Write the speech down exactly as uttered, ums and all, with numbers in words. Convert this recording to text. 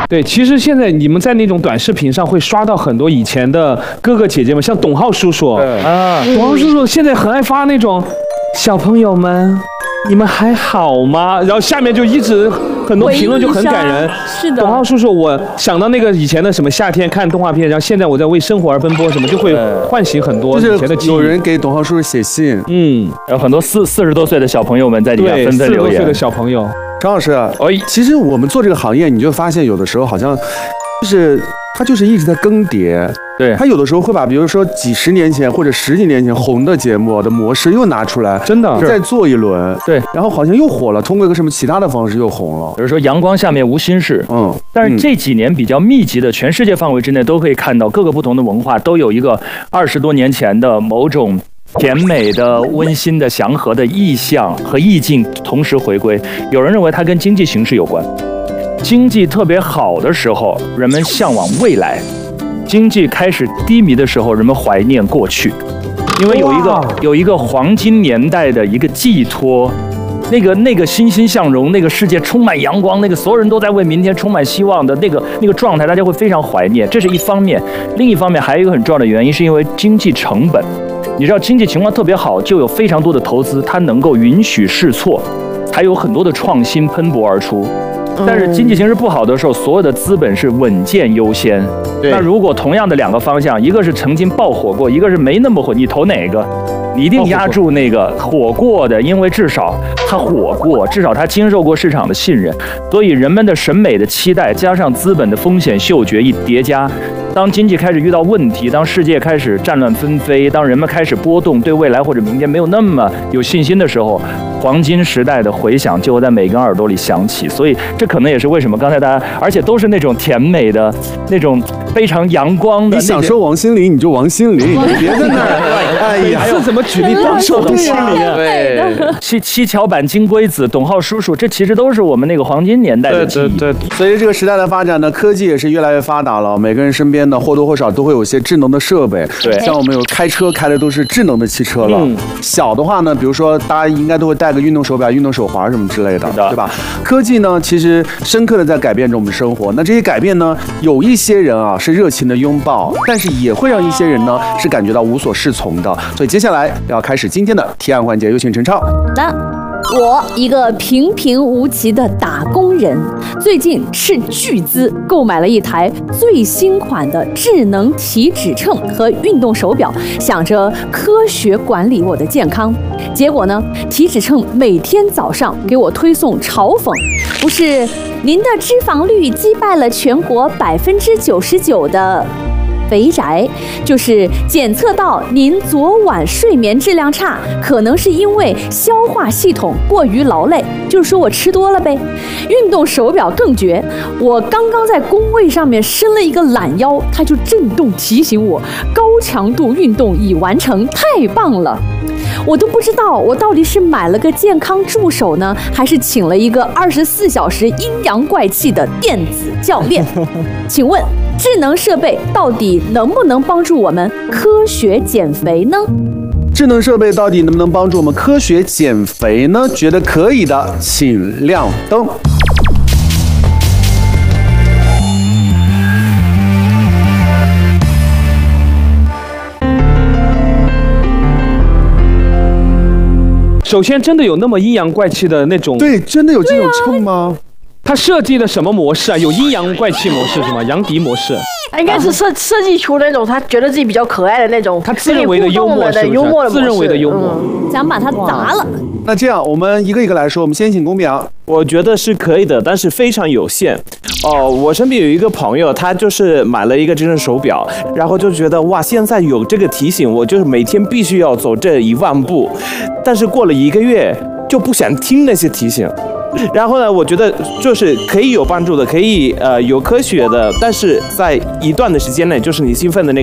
对，其实现在你们在那种短视频上会刷到很多以前的哥哥姐姐们，像董浩叔叔啊，董浩叔叔现在很爱发那种小朋友们。你们还好吗？然后下面就一直很多评论就很感人。 是的， 董浩叔叔，我想到那个以前的什么夏天看动画片，然后现在我在为生活而奔波，什么就会唤醒很多以前的记忆。 有人给董浩叔叔写信， 嗯，有很多四四十多岁的小朋友们在底下纷纷留言。四十多岁的小朋友， 张老师，哦，其实我们做这个行业，你就发现有的时候好像就是他就是一直在更迭。 对， 他有的时候会把，比如说几十年前或者十几年前红的节目的模式又拿出来， 真的再做一轮， 对， 然后好像又火了，通过一个什么其他的方式又红了。 比如说阳光下面无心事，嗯，但是这几年比较密集的，全世界范围之内都可以看到各个不同的文化都有一个二十多年前的某种甜美的、温馨的、祥和的意象和意境同时回归。有人认为它跟经济形势有关，经济特别好的时候，人们向往未来。经济开始低迷的时候，人们怀念过去，因为有一个有一个黄金年代的一个寄托，那个那个欣欣向荣，那个世界充满阳光，那个所有人都在为明天充满希望的那个那个状态，大家会非常怀念。这是一方面，另一方面还有一个很重要的原因，是因为经济成本。你知道，经济情况特别好，就有非常多的投资，它能够允许试错，还有很多的创新喷薄而出。但是经济形势不好的时候，所有的资本是稳健优先。那如果同样的两个方向，一个是曾经爆火过，一个是没那么火，你投哪个？你一定压住那个火过的，因为至少它火过，至少它经受过市场的信任。所以人们的审美的期待加上资本的风险嗅觉一叠加，当经济开始遇到问题，当世界开始战乱纷飞，当人们开始波动，对未来或者明天没有那么有信心的时候，黄金时代的回响就会在每个人耳朵里响起。所以这可能也是为什么刚才大家，而且都是那种甜美的、那种非常阳光的。 你想说王心凌，你就王心凌，你别在那儿。哎呀， 是怎么举例当手王心凌啊？ 对，七七巧板、金龟子、董浩叔叔，这其实都是我们那个黄金年代的记忆。 对对对。随着这个时代的发展呢，科技也是越来越发达了，每个人身边呢或多或少都会有一些智能的设备。 对， 像我们有开车开的都是智能的汽车了。嗯、小的话呢，比如说大家应该都会带个运动手表、运动手环什么之类的，对吧？科技呢，其实深刻的在改变着我们生活。那这些改变呢，有一些人啊是热情的拥抱，但是也会让一些人呢是感觉到无所适从的。所以接下来要开始今天的提案环节，有请陈超。 那我一个平平无奇的打工人，最近斥巨资购买了一台最新款的智能体脂秤和运动手表，想着科学管理我的健康。结果呢，体脂秤每天早上给我推送嘲讽，不是您的脂肪率击败了全国百分之九十九的肥宅，就是检测到您昨晚睡眠质量差，可能是因为消化系统过于劳累，就是说我吃多了呗。运动手表更绝，我刚刚在工位上面伸了一个懒腰，它就震动提醒我高强度运动已完成，太棒了。我都不知道我到底是买了个健康助手呢，还是请了一个二十四小时阴阳怪气的电子教练。请问智能设备到底能不能帮助我们科学减肥呢？ 智能设备到底能不能帮助我们科学减肥呢？觉得可以的请亮灯。 首先，真的有那么阴阳怪气的那种？ 对，真的有这种秤吗？ 它设计的什么模式啊？有阴阳怪气模式是吗？阳迪模式？ 应该是设设计出那种他觉得自己比较可爱的那种， 他自认为的幽默是不是？ 幽默的自认为的幽默， 嗯、想把它砸了。 那这样，我们一个一个来说。我们先请公表。 我觉得是可以的，但是非常有限。哦，我身边有一个朋友，他就是买了一个智能手表，然后就觉得哇，现在有这个提醒，我就是每天必须要走这一万步。但是过了一个月，就不想听那些提醒。然后呢，我觉得就是可以有帮助的，可以呃有科学的，但是在一段的时间内，就是你兴奋的那